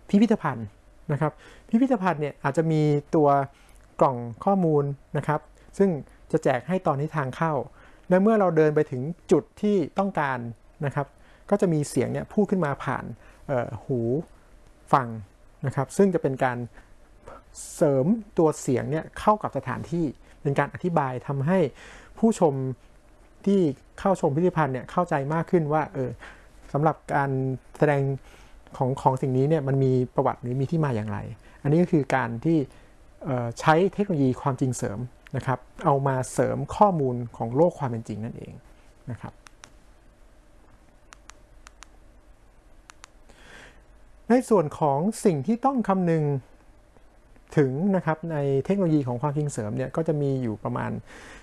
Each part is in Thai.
พิพิธภัณฑ์นะครับพิพิธภัณฑ์เนี่ยอาจจะมีตัวกล่องข้อมูลนะครับซึ่งจะแจกให้ตอนที่ทางเข้าและเมื่อเราเดินไปถึงจุดที่ต้องการนะครับก็จะมีเสียงเนี่ยพูดขึ้นมาผ่านหูฟังนะครับซึ่งจะเป็นการเสริมตัวเสียงเนี่ยเข้ากับสถานที่เป็นการอธิบายทำให้ผู้ชมที่เข้าชมพิพิธภัณฑ์เนี่ยเข้าใจมากขึ้นว่าสำหรับการแสดงของสิ่งนี้เนี่ยมันมีประวัติหรือมีที่มาอย่างไรอันนี้ก็คือการที่ใช้เทคโนโลยีความจริงเสริมนะครับเอามาเสริมข้อมูลของโลกความเป็นจริงนั่นเองนะครับในส่วนของสิ่งที่ต้องคำนึงถึงนะครับในเทคโนโลยีของความจริงเสริมเนี่ยก็จะมีอยู่ประมาณ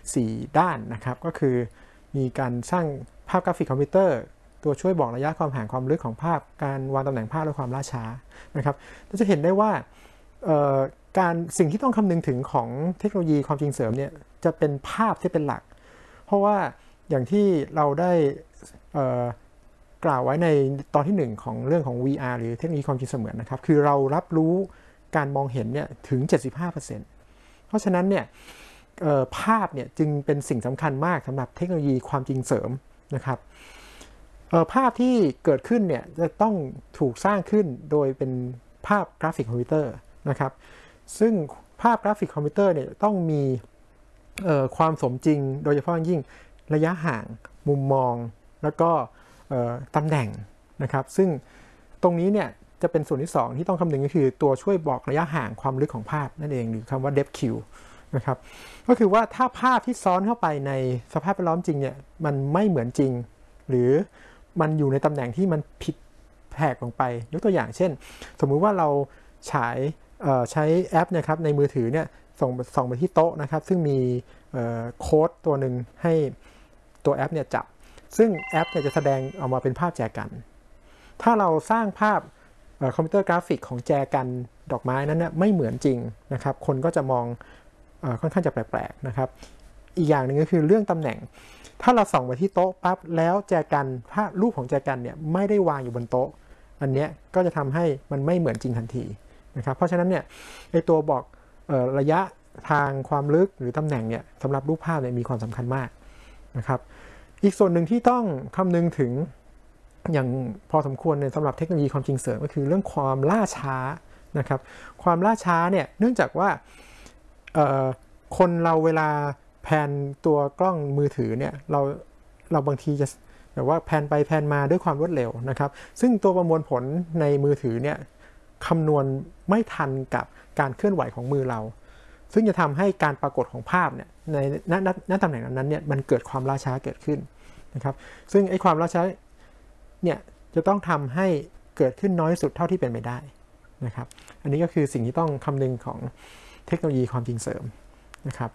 4ด้านนะครับก็คือมีการสร้างภาพกราฟิกคอมพิวเตอร์ตัวช่วยบอกระยะความห่างความลึกของภาพการวางตำแหน่งภาพและความล่าช้านะครับเราจะเห็นได้ว่าสิ่งที่ต้องคำนึงถึงของเทคโนโลยีความจริงเสริมเนี่ยจะเป็นภาพที่เป็นหลักเพราะว่าอย่างที่เราได้กล่าวไว้ในตอนที่1ของเรื่องของ VR หรือเทคโนโลยีความจริงเสมือนนะครับคือเรารับรู้การมองเห็นเนี่ยถึง 75% เพราะฉะนั้นเนี่ยภาพเนี่ยจึงเป็นสิ่งสำคัญมากสำหรับเทคโนโลยีความจริงเสริมนะครับภาพที่เกิดขึ้นเนี่ยจะต้องถูกสร้างขึ้นโดยเป็นภาพกราฟิกคอมพิวเตอร์นะครับซึ่งภาพกราฟิกคอมพิวเตอร์เนี่ยต้องมีความสมจริงโดยเฉพาะยิ่งระยะห่างมุมมองแล้วก็ตำแหน่งนะครับซึ่งตรงนี้เนี่ยจะเป็นส่วนที่2ที่ต้องคำนึงก็คือตัวช่วยบอกระยะห่างความลึกของภาพนั่นเองหรือคำว่า depth Q นะครับก็คือว่าถ้าภาพที่ซ้อนเข้าไปในสภาพแวดล้อมจริงเนี่ยมันไม่เหมือนจริงหรือมันอยู่ในตำแหน่งที่มันผิดแผกลงไปยกตัวอย่างเช่นสมมุติว่าเราใช้แอปนะครับในมือถือเนี่ยส่องไปที่โต๊ะนะครับซึ่งมีโค้ดตัวหนึ่งให้ตัวแอปเนี่ยจับซึ่งแอปเนี่ยจะแสดงออกมาเป็นภาพแจกันถ้าเราสร้างภาพคอมพิวเตอร์กราฟิกของแจกันดอกไม้นั้นเนี่ยไม่เหมือนจริงนะครับคนก็จะมองค่อนข้างจะแปลกๆนะครับอีกอย่างหนึ่งก็คือเรื่องตำแหน่งถ้าเราส่องไปที่โต๊ะปั๊บแล้วแจกันภาพรูปของแจกันเนี่ยไม่ได้วางอยู่บนโต๊ะอันนี้ก็จะทำให้มันไม่เหมือนจริงทันทีนะครับเพราะฉะนั้นเนี่ยไอตัวบอกระยะทางความลึกหรือตำแหน่งเนี่ยสำหรับรูปภาพเนี่ยมีความสำคัญมากนะครับอีกส่วนหนึ่งที่ต้องคำนึงถึงอย่างพอสมควรในสำหรับเทคโนโลยีความจริงเสริมก็คือเรื่องความล่าช้านะครับความล่าช้าเนี่ยเนื่องจากว่าคนเราเวลาแพนตัวกล้องมือถือเนี่ยเราบางทีจะแบบว่าแพนไปแพนมาด้วยความรวดเร็วนะครับซึ่งตัวประมวลผลในมือถือเนี่ยคำนวณไม่ทันกับการเคลื่อนไหวของมือเราซึ่งจะทำให้การปรากฏของภาพเนี่ยในณตำแหน่งนั้นเนี่ยมันเกิดความล่าช้าเกิดขึ้นนะครับซึ่งไอ้ความล่าช้าเนี่ยจะต้องทำให้เกิดขึ้นน้อยสุดเท่าที่เป็นไปได้นะครับอันนี้ก็คือสิ่งที่ต้องคำนึงของเทคโนโลยีความจริงเสริมนะครับ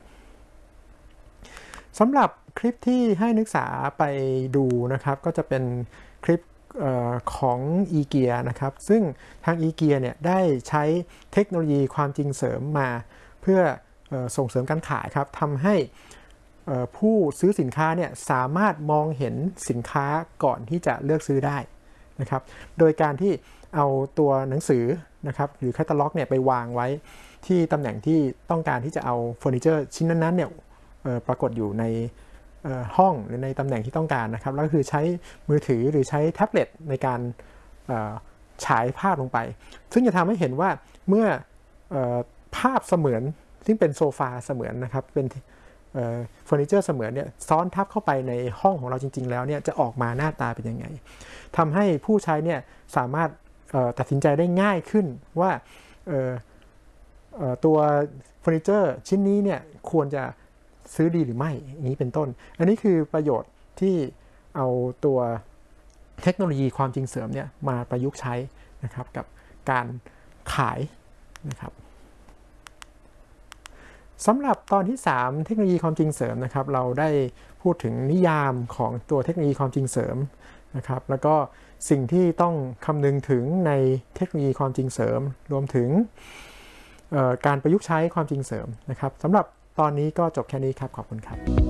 สำหรับคลิปที่ให้นักศึกษาไปดูนะครับก็จะเป็นคลิปของ eGear นะครับซึ่งทาง eGear เนี่ยได้ใช้เทคโนโลยีความจริงเสริมมาเพื่อส่งเสริมการขายครับทำให้ผู้ซื้อสินค้าเนี่ยสามารถมองเห็นสินค้าก่อนที่จะเลือกซื้อได้นะครับโดยการที่เอาตัวหนังสือนะครับหรือแคตตาล็อกเนี่ยไปวางไว้ที่ตำแหน่งที่ต้องการที่จะเอาเฟอร์นิเจอร์ชิ้นนั้นๆเนี่ยปรากฏอยู่ในห้องหรือในตำแหน่งที่ต้องการนะครับแล้วก็คือใช้มือถือหรือใช้แท็บเล็ตในการฉายภาพลงไปซึ่งจะทำให้เห็นว่าเมื่อภาพเสมือนซึ่งเป็นโซฟาเสมือนนะครับเป็นเฟอร์นิเจอร์เสมือนเนี่ยซ้อนทับเข้าไปในห้องของเราจริงๆแล้วเนี่ยจะออกมาหน้าตาเป็นยังไงทำให้ผู้ใช้เนี่ยสามารถตัดสินใจได้ง่ายขึ้นว่าตัวเฟอร์นิเจอร์ชิ้นนี้เนี่ยควรจะซื้อดีหรือไม่อย่างนี้เป็นต้นอันนี้คือประโยชน์ที่เอาตัวเทคโนโลยีความจริงเสริมเนี่ยมาประยุกต์ใช้นะครับกับการขายนะครับสำหรับตอนที่3เทคโนโลยีความจริงเสริมนะครับเราได้พูดถึงนิยามของตัวเทคโนโลยีความจริงเสริมนะครับแล้วก็สิ่งที่ต้องคำนึงถึงในเทคโนโลยีความจริงเสริมรวมถึงการประยุกต์ใช้ความจริงเสริมนะครับสำหรับตอนนี้ก็จบแค่นี้ครับขอบคุณครับ